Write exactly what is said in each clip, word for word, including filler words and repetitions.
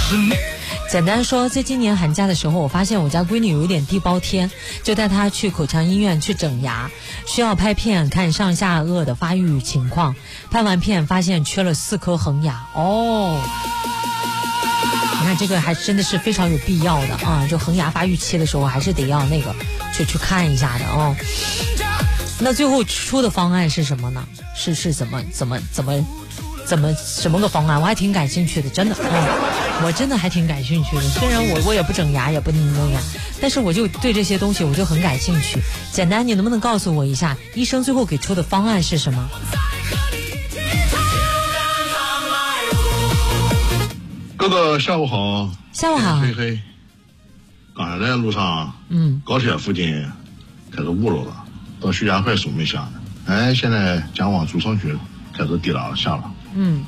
简单说，在今年寒假的时候，我发现我家闺女有一点地包天，就带她去口腔医院去整牙，需要拍片看上下颚的发育情况。拍完片发现缺了四颗恒牙。哦，你看这个还真的是非常有必要的啊！就恒牙发育期的时候，还是得要那个去去看一下的哦。那最后出的方案是什么呢？是是怎么怎么怎么怎么什么个方案？我还挺感兴趣的，真的，嗯，我真的还挺感兴趣的。虽然我我也不整牙，也不弄牙，但是我就对这些东西我就很感兴趣。简单，你能不能告诉我一下，医生最后给出的方案是什么？ 哥哥下午好。 下午好。 黑黑，刚才在路上， 嗯， 高铁附近开始雾了了，到徐家快速没下呢。哎，现在将往主城区开始滴了下了。 嗯。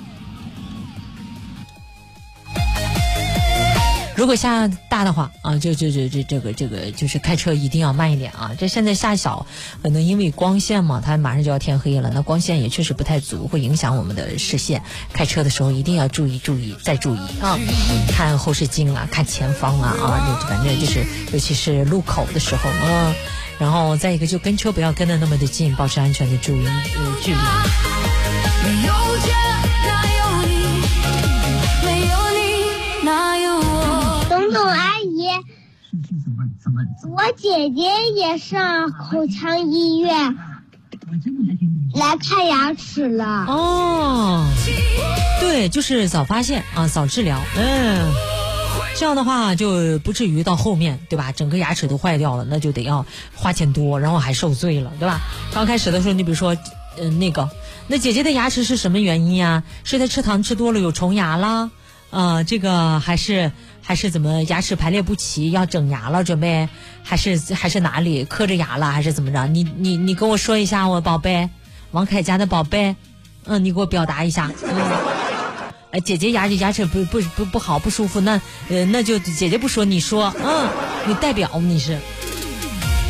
如果下大的话啊，就就就这这个这个就是开车一定要慢一点啊。这现在下小，可能因为光线嘛，它马上就要天黑了，那光线也确实不太足，会影响我们的视线。开车的时候一定要注意注意再注意啊，看后视镜啊，看前方啊啊，反正就是尤其是路口的时候啊。然后再一个就跟车不要跟得那么的近，保持安全的注意呃距离。没有姐哪有你，没有你哪有我。 董董阿姨，我姐姐也上口腔医院来看牙齿了。 哦，对，就是早发现啊，早治疗，嗯。这样的话就不至于到后面，对吧？整个牙齿都坏掉了，那就得要花钱多，然后还受罪了，对吧？刚开始的时候，你比如说，嗯、呃，那个，那姐姐的牙齿是什么原因呀？是她吃糖吃多了有虫牙啦，呃，这个还是还是怎么牙齿排列不齐要整牙了，准备还是还是哪里磕着牙了，还是怎么着？你你你跟我说一下，我宝贝，王凯家的宝贝，嗯，你给我表达一下，嗯。姐姐牙齿牙齿不不不不好不舒服，那呃那就姐姐不说你说，嗯，你代表你是。